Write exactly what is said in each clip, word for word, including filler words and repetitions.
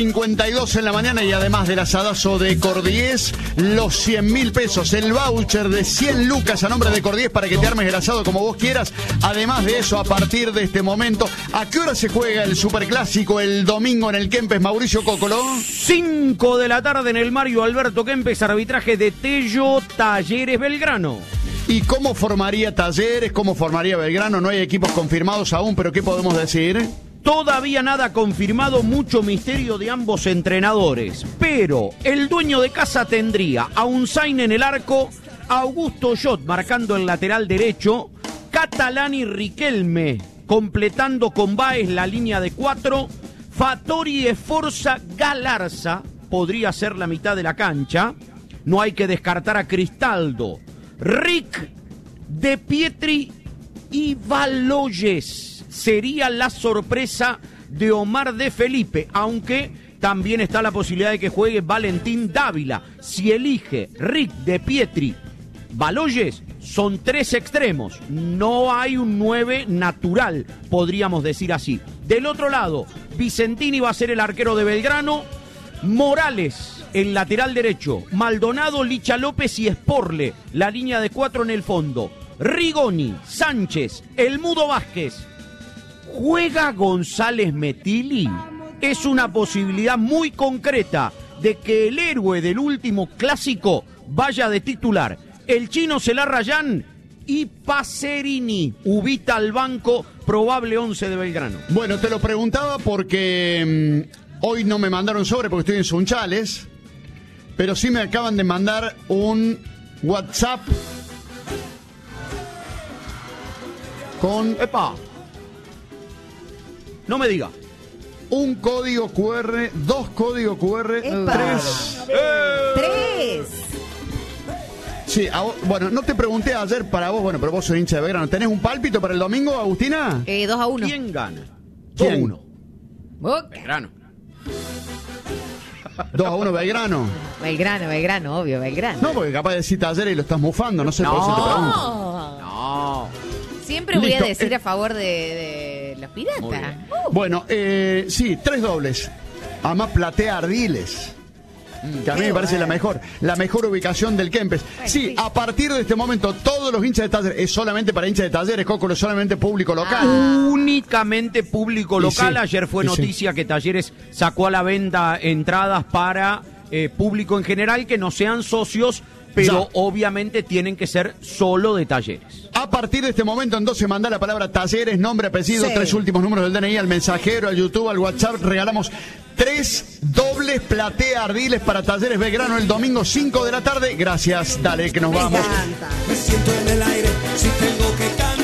cincuenta y dos en la mañana y además del asadazo de Cordies, los cien mil pesos, el voucher de cien lucas a nombre de Cordies para que te armes el asado como vos quieras. Además de eso, a partir de este momento, ¿a qué hora se juega el Superclásico el domingo en el Kempes, Mauricio Cocolo? cinco de la tarde en el Mario Alberto Kempes, arbitraje de Tello, Talleres Belgrano. ¿Y cómo formaría Talleres? ¿Cómo formaría Belgrano? No hay equipos confirmados aún, pero ¿qué podemos decir? Todavía nada confirmado, mucho misterio de ambos entrenadores. Pero el dueño de casa tendría a Unzain en el arco, a Augusto Jot marcando el lateral derecho, Catalán y Riquelme completando con Báez la línea de cuatro, Fattori, Esforza, Galarza podría ser la mitad de la cancha. No hay que descartar a Cristaldo, Rick, De Pietri y Baloyes. Sería la sorpresa de Omar de Felipe, aunque también está la posibilidad de que juegue Valentín Dávila. Si elige Rick, De Pietri, Baloyes, son tres extremos. No hay un nueve natural, podríamos decir así. Del otro lado, Vicentini va a ser el arquero de Belgrano, Morales, el lateral derecho, Maldonado, Licha López y Sporle, la línea de cuatro en el fondo. Rigoni, Sánchez, El Mudo Vázquez. ¿Juega González Metilli? Es una posibilidad muy concreta de que el héroe del último clásico vaya de titular. El chino Celarrayán y Pacerini ubita al banco, probable once de Belgrano. Bueno, te lo preguntaba porque mmm, hoy no me mandaron sobre porque estoy en Sunchales, pero sí me acaban de mandar un WhatsApp con... ¡Epa! No me diga. Un código cu erre, dos códigos cu erre, ¡Epa! tres. ¡Eh! ¡Tres! Sí, a vos, bueno, no te pregunté ayer para vos, bueno, pero vos sos hincha de Belgrano. ¿Tenés un pálpito para el domingo, Agustina? Eh, dos a uno. ¿Quién gana? ¿Quién? dos a uno. Boca. Belgrano. dos a uno Belgrano. Belgrano, Belgrano, obvio, Belgrano. No, porque capaz de decir Talleres y lo estás mufando, no sé, por eso te pregunto. No. No. Siempre voy Listo, a decir eh. a favor de, de los Muy piratas. bien. Uh. Bueno, eh, sí, tres dobles. Además, platea Ardiles. Que a mí Qué me parece bueno. la mejor, la mejor ubicación del Kempes. Bueno, sí, sí. a partir de este momento, todos los hinchas de Talleres, es solamente para hinchas de Talleres, Coco, es solamente público local. Ah. Únicamente público Y local. sí, Ayer fue y sí. noticia que Talleres sacó a la venta entradas para eh, público en general que no sean socios, pero Ya. obviamente tienen que ser solo de Talleres. A partir de este momento, entonces, manda la palabra Talleres, nombre, apellido, Sí. tres últimos números del D N I, al mensajero, al YouTube, al WhatsApp. Regalamos tres dobles platea Ardiles para Talleres Belgrano el domingo cinco de la tarde. Gracias, dale, que nos Me vamos. encanta. Me siento en el aire si tengo que cantar.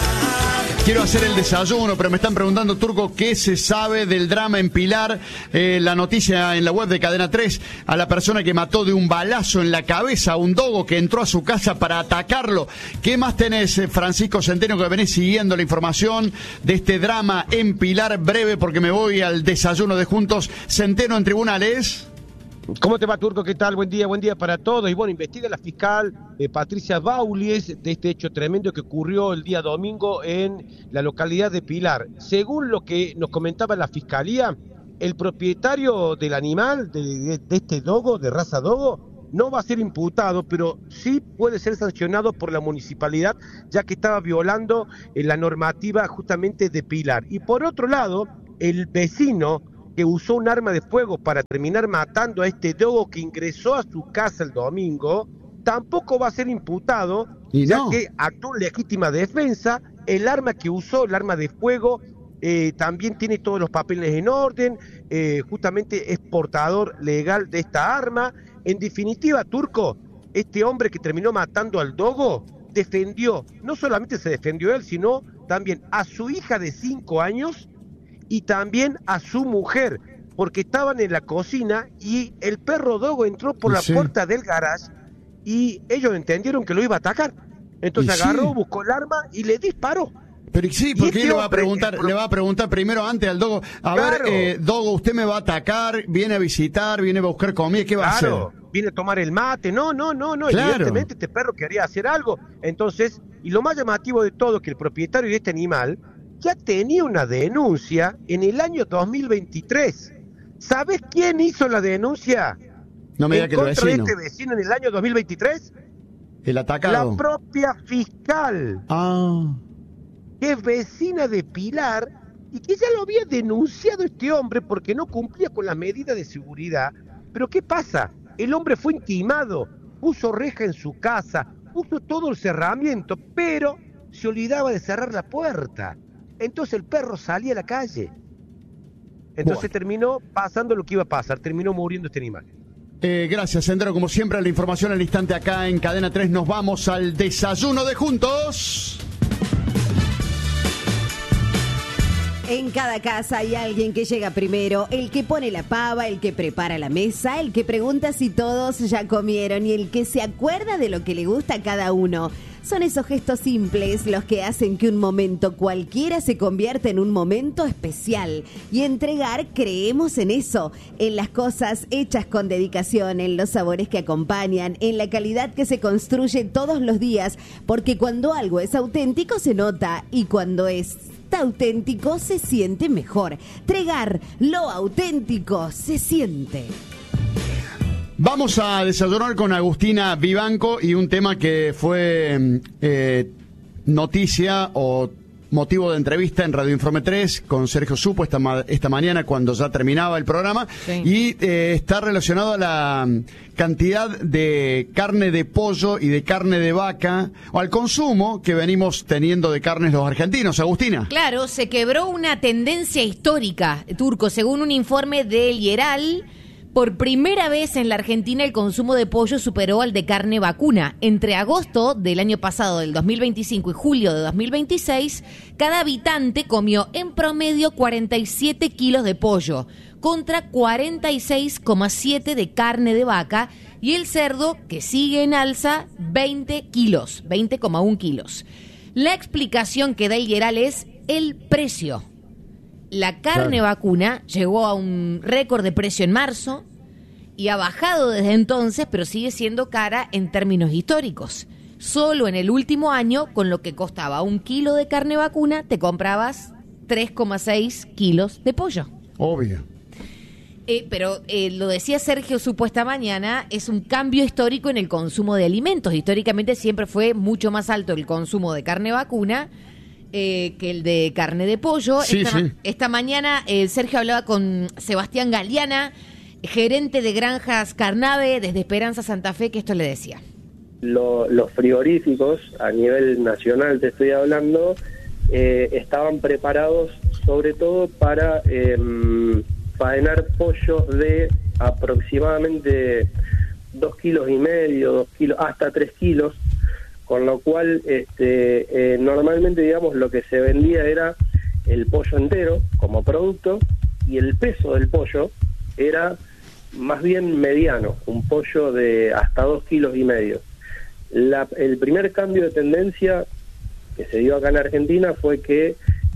Quiero hacer el desayuno, pero me están preguntando, Turco, ¿qué se sabe del drama en Pilar? Eh, la noticia en la web de Cadena tres, a la persona que mató de un balazo en la cabeza a un dogo que entró a su casa para atacarlo. ¿Qué más tenés, eh, Francisco Centeno, que venís siguiendo la información de este drama en Pilar? Breve, porque me voy al desayuno de Juntos. Centeno en tribunales. ¿Cómo te va, Turco? ¿Qué tal? Buen día, buen día para todos. Y bueno, investiga la fiscal eh, Patricia Baulies de este hecho tremendo que ocurrió el día domingo en la localidad de Pilar. Según lo que nos comentaba la fiscalía, el propietario del animal, de, de, de este dogo, de raza dogo, no va a ser imputado, pero sí puede ser sancionado por la municipalidad, ya que estaba violando eh, la normativa justamente de Pilar. Y por otro lado, el vecino que usó un arma de fuego para terminar matando a este dogo que ingresó a su casa el domingo, tampoco va a ser imputado, Y ya no. que actuó en legítima defensa. El arma que usó, el arma de fuego, eh, también tiene todos los papeles en orden, eh, justamente es portador legal de esta arma. En definitiva, Turco, este hombre que terminó matando al dogo, defendió, no solamente se defendió él, sino también a su hija de cinco años, y también a su mujer, porque estaban en la cocina y el perro dogo entró por Y la sí. puerta del garage y ellos entendieron que lo iba a atacar. Entonces Y agarró, sí. buscó el arma y le disparó. Pero sí, Y porque este él le va a hombre, preguntar, el pro- le va a preguntar primero antes al dogo, a Claro. ver, eh, dogo, usted me va a atacar, viene a visitar, viene a buscar comida, ¿qué va Claro, a hacer? viene a tomar el mate. No, no, no, no. Claro. Evidentemente este perro quería hacer algo. Entonces, y lo más llamativo de todo, que el propietario de este animal ya tenía una denuncia en el año dos mil veintitrés. ¿Sabés quién hizo la denuncia? No me diga en que el contra de vecino. este vecino en el año dos mil veintitrés? El atacado. La propia fiscal, Ah. que es vecina de Pilar, y que ya lo había denunciado este hombre porque no cumplía con las medidas de seguridad. Pero ¿qué pasa? El hombre fue intimado, puso reja en su casa, puso todo el cerramiento, pero se olvidaba de cerrar la puerta. Entonces el perro salía a la calle. Entonces Bueno. terminó pasando lo que iba a pasar, terminó muriendo este animal. Eh, gracias, Sendero. Como siempre, la información al instante acá en Cadena tres. Nos vamos al desayuno de Juntos. En cada casa hay alguien que llega primero, el que pone la pava, el que prepara la mesa, el que pregunta si todos ya comieron y el que se acuerda de lo que le gusta a cada uno. Son esos gestos simples los que hacen que un momento cualquiera se convierta en un momento especial. Y entregar, creemos en eso, en las cosas hechas con dedicación, en los sabores que acompañan, en la calidad que se construye todos los días, porque cuando algo es auténtico se nota y cuando es auténtico se siente mejor. Tregar, lo auténtico se siente. Vamos a desayunar con Agustina Vivanco y un tema que fue eh, noticia o motivo de entrevista en Radio Informe tres con Sergio Supo esta, ma- esta mañana cuando ya terminaba el programa. Sí. Y eh, está relacionado a la cantidad de carne de pollo y de carne de vaca o al consumo que venimos teniendo de carnes los argentinos. Agustina. Claro, se quebró una tendencia histórica, Turco, según un informe del Hieral. Por primera vez en la Argentina el consumo de pollo superó al de carne vacuna. Entre agosto del año pasado, del dos mil veinticinco, y julio de dos mil veintiséis, cada habitante comió en promedio cuarenta y siete kilos de pollo, contra cuarenta y seis coma siete de carne de vaca, y el cerdo, que sigue en alza, veinte kilos, veinte coma uno kilos. La explicación que da el Hieral es el precio. La carne Claro. vacuna llegó a un récord de precio en marzo y ha bajado desde entonces, pero sigue siendo cara en términos históricos. Solo en el último año, con lo que costaba un kilo de carne vacuna, te comprabas tres coma seis kilos de pollo. Obvio. Eh, pero eh, lo decía Sergio Supo esta mañana, es un cambio histórico en el consumo de alimentos. Históricamente siempre fue mucho más alto el consumo de carne vacuna Eh, que el de carne de pollo. Sí, esta, sí. esta mañana eh, Sergio hablaba con Sebastián Galeana, gerente de Granjas Carnave desde Esperanza Santa Fe, que esto le decía. Lo, los frigoríficos, a nivel nacional te estoy hablando, eh, estaban preparados sobre todo para eh, faenar pollos de aproximadamente dos kilos y medio, dos kilos, hasta tres kilos, con lo cual este, eh, normalmente, digamos, lo que se vendía era el pollo entero como producto y el peso del pollo era más bien mediano, un pollo de hasta dos kilos y medio. La, el primer cambio de tendencia que se dio acá en Argentina fue que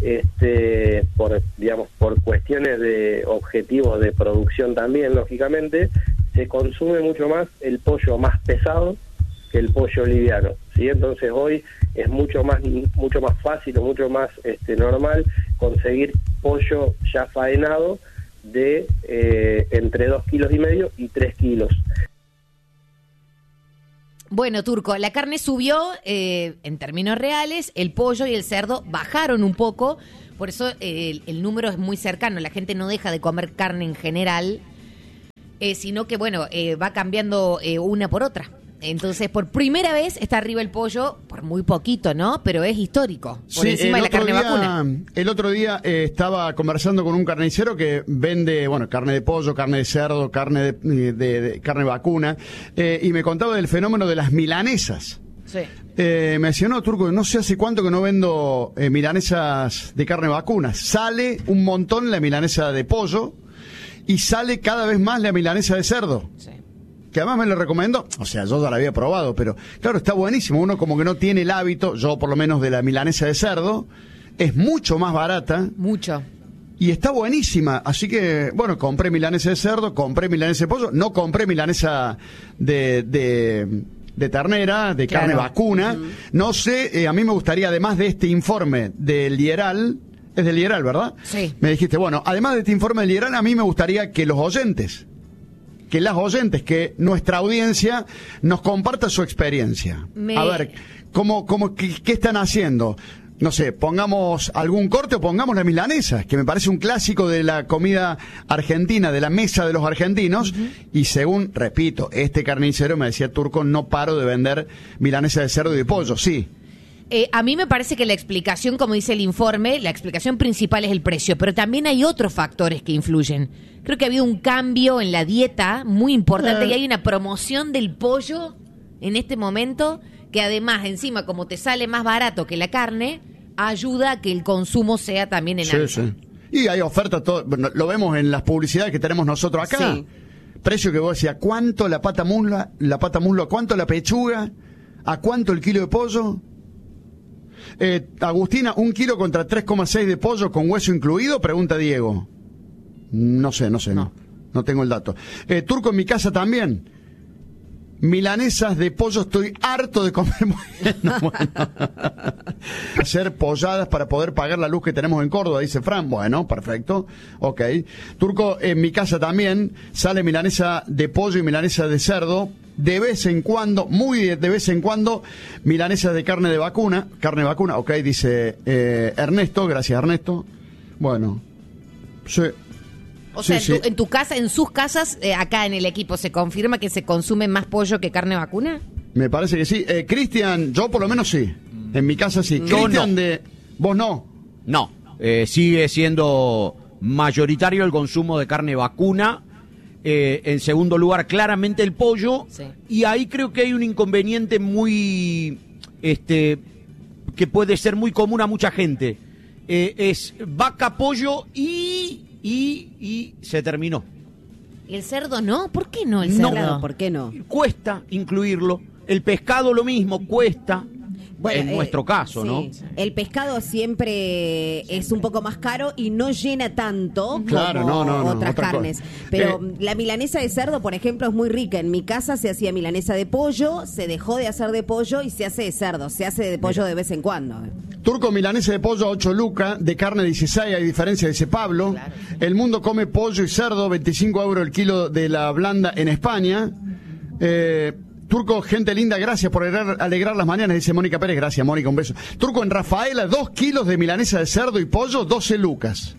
este, por digamos por cuestiones de objetivos de producción también, lógicamente, se consume mucho más el pollo más pesado que el pollo liviano, ¿sí? Entonces hoy es mucho más mucho más fácil o mucho más este, normal conseguir pollo ya faenado de eh, entre dos kilos y medio y tres kilos. Bueno, Turco, la carne subió eh, en términos reales, el pollo y el cerdo bajaron un poco, por eso eh, el, el número es muy cercano, la gente no deja de comer carne en general, eh, sino que, bueno, eh, va cambiando eh, una por otra. Entonces, por primera vez está arriba el pollo, por muy poquito, ¿no? Pero es histórico, por Sí, encima de la otro carne día- vacuna. El otro día eh, estaba conversando con un carnicero que vende, bueno, carne de pollo, carne de cerdo, carne de, de- de- carne vacuna, eh, y me contaba del fenómeno de las milanesas. Sí. Eh, me decía, no, Turco, no sé hace cuánto que no vendo eh, milanesas de carne vacuna. Sale un montón la milanesa de pollo y sale cada vez más la milanesa de cerdo. Sí. Que además me lo recomendó, o sea, yo ya la había probado, pero claro, está buenísimo. Uno como que no tiene el hábito, yo por lo menos, de la milanesa de cerdo, es mucho más barata Mucho. y está buenísima. Así que, bueno, compré milanesa de cerdo, compré milanesa de pollo, no compré milanesa de, de, de ternera, de Claro. carne vacuna. No sé, eh, a mí me gustaría, además de este informe del Hieral, Es del Lieral, ¿verdad? Sí. Me dijiste, bueno, además de este informe del Lieral, a mí me gustaría que los oyentes, que las oyentes, que nuestra audiencia nos comparta su experiencia. Me... A ver, ¿cómo, cómo, qué, qué están haciendo? No sé, pongamos algún corte o pongamos la milanesa, que me parece un clásico de la comida argentina, de la mesa de los argentinos. Uh-huh. Y según, repito, este carnicero me decía, Turco, no paro de vender milanesa de cerdo y de pollo. Sí. Eh, a mí me parece que la explicación, como dice el informe, la explicación principal es el precio, pero también hay otros factores que influyen. Creo que ha habido un cambio en la dieta muy importante eh. y hay una promoción del pollo en este momento que además, encima, como te sale más barato que la carne, ayuda a que el consumo sea también en alta. Sí, sí. Y hay ofertas, todo, lo vemos en las publicidades que tenemos nosotros acá. Sí. Precio que vos decías, ¿cuánto la pata musla, la pata muslo, a cuánto la pechuga, a cuánto el kilo de pollo? Eh, Agustina, ¿un kilo contra tres coma seis de pollo con hueso incluido? Pregunta Diego. No sé, no sé, no. No tengo el dato. Eh, Turco, en mi casa también. Milanesas de pollo, estoy harto de comer. Bueno, bueno. Hacer polladas para poder pagar la luz que tenemos en Córdoba, dice Fran. Bueno, perfecto. Ok. Turco, en mi casa también sale milanesa de pollo y milanesa de cerdo. De vez en cuando, muy de vez en cuando, milanesas de carne de vacuna. Carne de vacuna, ok, dice eh, Ernesto. Gracias, Ernesto. Bueno, sí. O sea, sí, en, tu, sí. en tu casa, en sus casas, eh, acá en el equipo, ¿se confirma que se consume más pollo que carne vacuna? Me parece que sí. Eh, Cristian, yo por lo menos sí. En mi casa sí. Yo Cristian, no. de... ¿Vos no? No. Eh, sigue siendo mayoritario el consumo de carne vacuna. Eh, en segundo lugar, claramente el pollo. Sí. Y ahí creo que hay un inconveniente muy... este que puede ser muy común a mucha gente. Eh, es vaca, pollo y... Y, y se terminó. ¿Y el cerdo no? ¿Por qué no el No. cerdo? Claro, ¿por qué no? Cuesta incluirlo. El pescado lo mismo, cuesta. Bueno, en eh, nuestro caso, sí. ¿no? El pescado siempre es un poco más caro y no llena tanto Claro, como no, no, no, otras otra carnes. cosa. Pero Eh, la milanesa de cerdo, por ejemplo, es muy rica. En mi casa se hacía milanesa de pollo, se dejó de hacer de pollo y se hace de cerdo. Se hace de pollo de vez en cuando. Turco, milanesa de pollo a ocho lucas, de carne dieciséis, hay diferencia, dice Pablo. Claro. El mundo come pollo y cerdo, veinticinco euros el kilo de la blanda en España. Eh... Turco, gente linda, gracias por alegrar, alegrar las mañanas, dice Mónica Pérez. Gracias, Mónica, un beso. Turco, en Rafaela, dos kilos de milanesa de cerdo y pollo, doce lucas.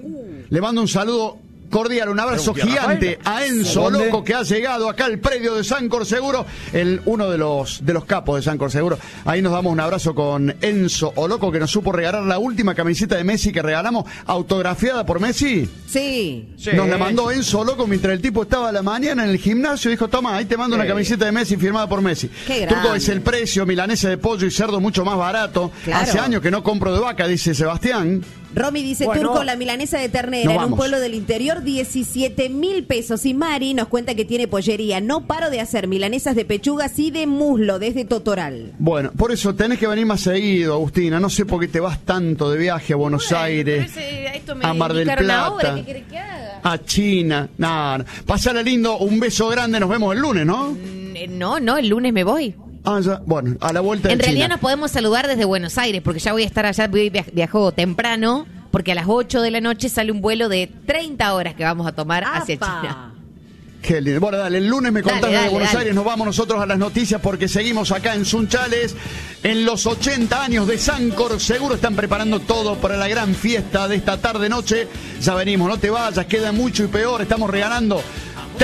Le mando un saludo cordial, un abrazo gigante a Enzo ¿Dónde? Loco, que ha llegado acá al predio de Sancor Seguro, el, uno de los de los capos de Sancor Seguro. Ahí nos damos un abrazo con Enzo Loco, que nos supo regalar la última camiseta de Messi que regalamos, autografiada por Messi. Sí. Sí. Nos la mandó Enzo Loco mientras el tipo estaba a la mañana en el gimnasio. Dijo, toma, ahí te mando Sí. una camiseta de Messi firmada por Messi. Qué Turco, grande. es el precio, milanesa de pollo y cerdo mucho más barato. Claro. Hace años que no compro de vaca, dice Sebastián. Romy dice, Bueno. Turco, la milanesa de ternera Nos en un vamos. pueblo del interior, diecisiete mil pesos. Y Mari nos cuenta que tiene pollería. No paro de hacer milanesas de pechugas y de muslo desde Totoral. Bueno, por eso tenés que venir más seguido, Agustina. No sé por qué te vas tanto de viaje a Buenos Bueno, Aires, pero ese- esto me a Mar del indicaron Plata, ahora, ¿qué querés que haga? a China. No, no. Pasala lindo, un beso grande, nos vemos el lunes, ¿no? Mm, eh, No, no, el lunes me voy. Ah, ya, bueno, a la vuelta de En realidad China. nos podemos saludar desde Buenos Aires, porque ya voy a estar allá, voy via- viajo temprano, porque a las ocho de la noche sale un vuelo de treinta horas que vamos a tomar hacia ¡Apa! China. Qué lindo. Bueno, dale, el lunes me contás Dale, desde dale, Buenos dale. Aires, nos vamos nosotros a las noticias porque seguimos acá en Sunchales. En los ochenta años de Sancor, seguro están preparando todo para la gran fiesta de esta tarde-noche. Ya venimos, no te vayas, queda mucho y peor. Estamos regalando